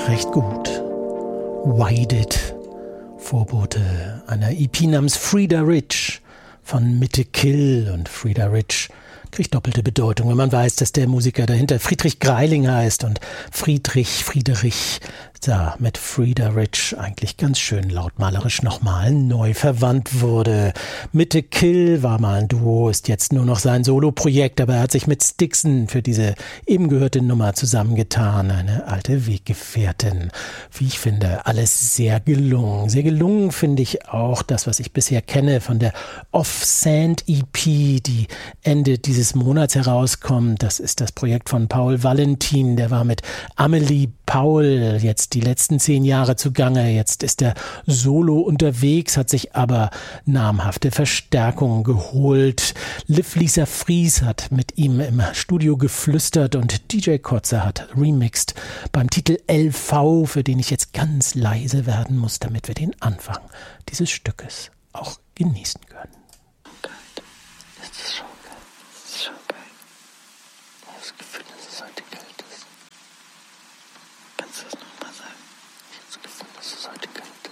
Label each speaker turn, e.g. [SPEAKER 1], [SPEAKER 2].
[SPEAKER 1] recht gut. Wide Vorbote einer EP namens Frida Rich von Mitte Kill, und Frida Rich kriegt doppelte Bedeutung, wenn man weiß, dass der Musiker dahinter Friedrich Greiling heißt und Friedrich da mit Frida Rich eigentlich ganz schön lautmalerisch nochmal neu verwandt wurde. Mitte Kill war mal ein Duo, ist jetzt nur noch sein Soloprojekt, aber er hat sich mit Stixon für diese eben gehörte Nummer zusammengetan, eine alte Weggefährtin. Wie ich finde, alles sehr gelungen. Sehr gelungen finde ich auch das, was ich bisher kenne von der Off-Sand EP, die Ende dieses Monats herauskommt. Das ist das Projekt von Paul Valentin, der war mit Amelie Paul jetzt die letzten 10 Jahre zugange. Jetzt ist er solo unterwegs, hat sich aber namhafte Verstärkungen geholt. Liv Lisa Fries hat mit ihm im Studio geflüstert und DJ Kotze hat remixed beim Titel LV, für den ich jetzt ganz leise werden muss, damit wir den Anfang dieses Stückes auch genießen können.
[SPEAKER 2] Das ist schon geil. Das ist schon geil. Ich habe das Gefühl, dass es heute kalt ist. Kannst du das nochmal sagen? Ich habe das Gefühl, dass es heute kalt ist.